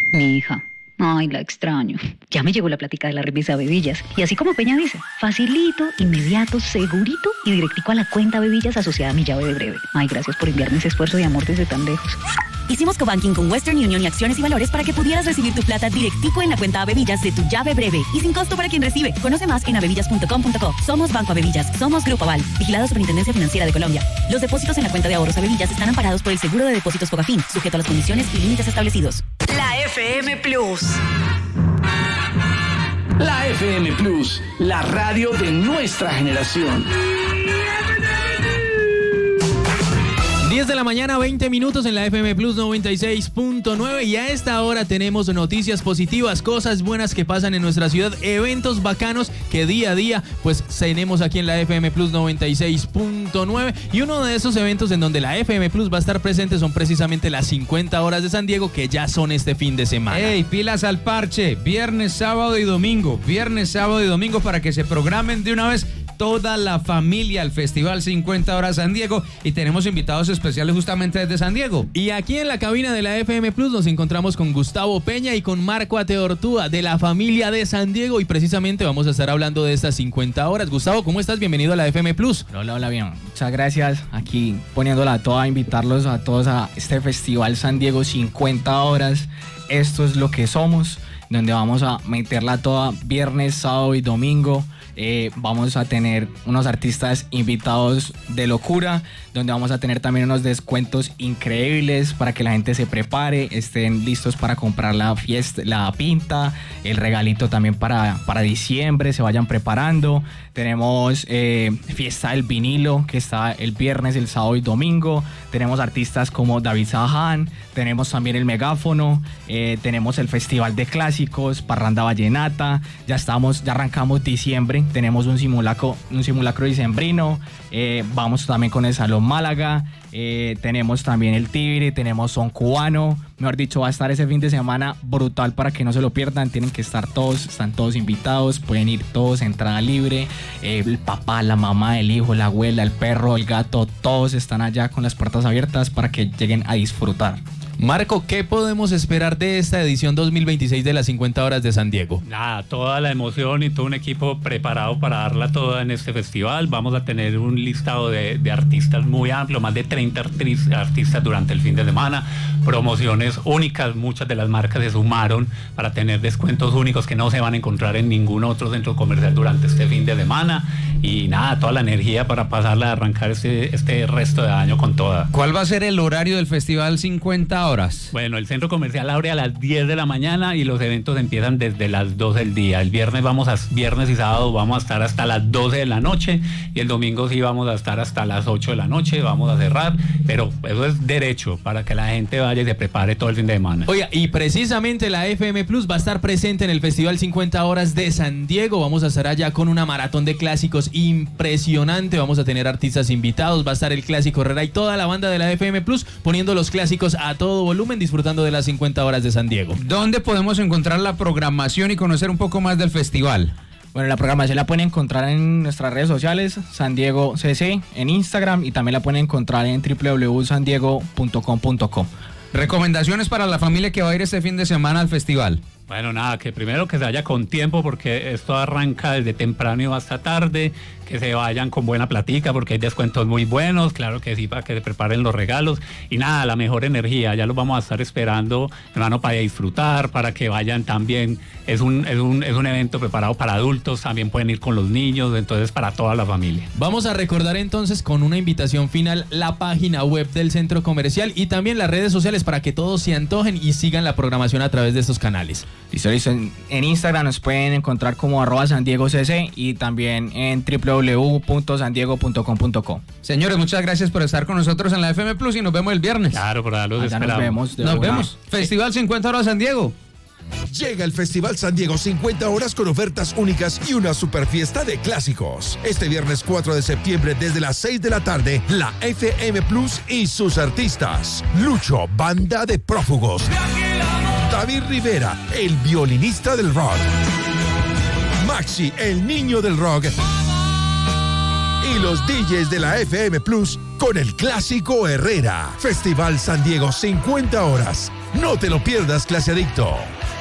Mi hija. Ay, la extraño. Ya me llegó la plática de la remesa Bevillas. Y así como Peña dice, facilito, inmediato, segurito y directico a la cuenta Bevillas asociada a mi llave de breve. Ay, gracias por enviarme ese esfuerzo de amor desde tan lejos. Hicimos cobanking con Western Union y Acciones y Valores para que pudieras recibir tu plata directico en la cuenta Bevillas de tu llave breve y sin costo para quien recibe. Conoce más en abevillas.com.co. Somos Banco Abevillas. Somos Grupo Aval. Vigilado Superintendencia Financiera de Colombia. Los depósitos en la cuenta de ahorros Abevillas están amparados por el Seguro de Depósitos Fogafín, sujeto a las condiciones y límites establecidos. La FM Plus. La FM Plus, la radio de nuestra generación. 10 de la mañana, 20 minutos en la FM Plus 96.9 y a esta hora tenemos noticias positivas, cosas buenas que pasan en nuestra ciudad, eventos bacanos que día a día pues tenemos aquí en la FM Plus 96.9 y uno de esos eventos en donde la FM Plus va a estar presente son precisamente las 50 horas de San Diego que ya son este fin de semana. ¡Ey, pilas al parche! Viernes, sábado y domingo para que se programen de una vez toda la familia al Festival 50 Horas San Diego y tenemos invitados especiales justamente desde San Diego. Y aquí en la cabina de la FM Plus nos encontramos con Gustavo Peña y con Marco Ateortúa de la familia de San Diego y precisamente vamos a estar hablando de estas 50 horas. Gustavo, ¿cómo estás? Bienvenido a la FM Plus. Hola, bien. Muchas gracias. Aquí poniéndola toda, invitarlos a todos a este Festival San Diego 50 Horas. Esto es lo que somos, donde vamos a meterla toda viernes, sábado y domingo. Vamos a tener unos artistas invitados de locura, donde vamos a tener también unos descuentos increíbles para que la gente se prepare, estén listos para comprar la fiesta, la pinta, el regalito también para diciembre, se vayan preparando. Tenemos fiesta del vinilo que está el viernes, el sábado y domingo. Tenemos artistas como David Sahan, tenemos también el Megáfono, tenemos el Festival de Clásicos, Parranda Vallenata. Ya arrancamos diciembre, tenemos un simulacro dicembrino. Vamos también con el Salón Málaga, tenemos también el Tigre, tenemos Son Cubano. Mejor dicho, va a estar ese fin de semana brutal para que no se lo pierdan. Tienen que estar todos, están todos invitados, pueden ir todos, entrada libre. El papá, la mamá, el hijo, la abuela, el perro, el gato, todos están allá con las puertas abiertas para que lleguen a disfrutar. Marco, ¿qué podemos esperar de esta edición 2026 de las 50 horas de San Diego? Nada, toda la emoción y todo un equipo preparado para darla toda en este festival. Vamos a tener un listado de artistas muy amplio, más de 30 artistas durante el fin de semana, promociones únicas, muchas de las marcas se sumaron para tener descuentos únicos que no se van a encontrar en ningún otro centro comercial durante este fin de semana y nada, toda la energía para pasarla a arrancar este resto de año con toda. ¿Cuál va a ser el horario del Festival 50 Horas? Bueno, el centro comercial abre a las 10 de la mañana y los eventos empiezan desde las 2 del día. El viernes y sábado vamos a estar hasta las 12 de la noche y el domingo sí vamos a estar hasta las 8 de la noche, vamos a cerrar, pero eso es derecho para que la gente vaya y se prepare todo el fin de semana. Oiga, y precisamente la FM Plus va a estar presente en el Festival 50 Horas de San Diego. Vamos a estar allá con una maratón de clásicos impresionante. Vamos a tener artistas invitados, va a estar el Clásico Herrera y toda la banda de la FM Plus poniendo los clásicos a todo volumen, disfrutando de las 50 horas de San Diego. ¿Dónde podemos encontrar la programación y conocer un poco más del festival? Bueno, la programación la pueden encontrar en nuestras redes sociales, San Diego CC, en Instagram, y también la pueden encontrar en www.sandiego.com.co. ¿Recomendaciones para la familia que va a ir este fin de semana al festival? Bueno, nada, que primero que se vaya con tiempo porque esto arranca desde temprano hasta tarde, que se vayan con buena platica porque hay descuentos muy buenos, claro que sí, para que se preparen los regalos y nada, la mejor energía, ya los vamos a estar esperando, hermano, para disfrutar, para que vayan también, es un evento preparado para adultos, también pueden ir con los niños, entonces para toda la familia. Vamos a recordar entonces con una invitación final la página web del centro comercial y también las redes sociales para que todos se antojen y sigan la programación a través de estos canales. Listo. En Instagram nos pueden encontrar como @sandiegocc y también en www.sandiego.com.co. Señores, muchas gracias por estar con nosotros en la FM Plus y nos vemos el viernes. Claro, por darlos esperamos. Nos vemos. Festival 50 Horas San Diego. Llega el Festival San Diego 50 horas con ofertas únicas y una super fiesta de clásicos. Este viernes 4 de septiembre desde las 6 de la tarde, la FM Plus y sus artistas. Lucho, banda de prófugos. David Rivera, el violinista del rock. Maxi, el niño del rock. Y los DJs de la FM Plus con el Clásico Herrera. Festival San Diego 50 horas. No te lo pierdas, clase adicto.